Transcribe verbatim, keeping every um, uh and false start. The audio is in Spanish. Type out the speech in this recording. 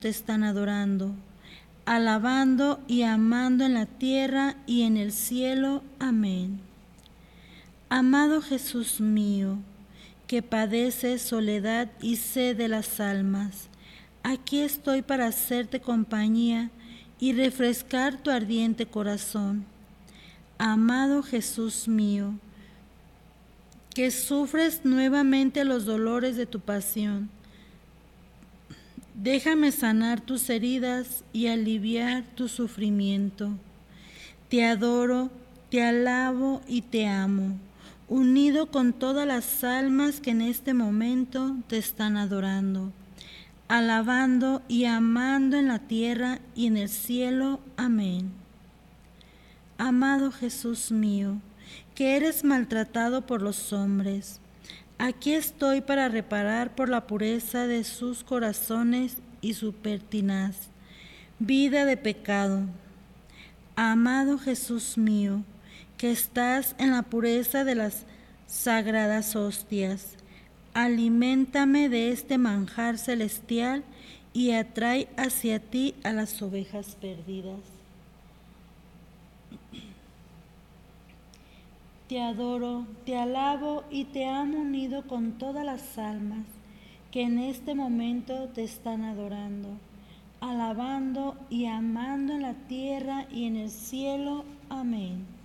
te están adorando, alabando y amando en la tierra y en el cielo. Amén. Amado Jesús mío, que padeces soledad y sed de las almas, aquí estoy para hacerte compañía y refrescar tu ardiente corazón. Amado Jesús mío, que sufres nuevamente los dolores de tu pasión, déjame sanar tus heridas y aliviar tu sufrimiento. Te adoro, te alabo y te amo, unido con todas las almas que en este momento te están adorando, alabando y amando en la tierra y en el cielo. Amén. Amado Jesús mío, que eres maltratado por los hombres, aquí estoy para reparar por la pureza de sus corazones y su pertinaz vida de pecado. Amado Jesús mío, que estás en la pureza de las sagradas hostias, aliméntame de este manjar celestial y atrae hacia ti a las ovejas perdidas. Te adoro, te alabo y te amo unido con todas las almas que en este momento te están adorando, alabando y amando en la tierra y en el cielo. Amén.